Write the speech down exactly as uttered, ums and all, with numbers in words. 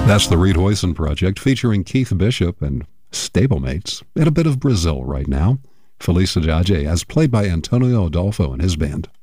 That's the Reed Hoyson Project featuring Keith Bishop and stablemates in a bit of Brazil right now. Feliz Cidade as played by Antonio Adolfo and his band.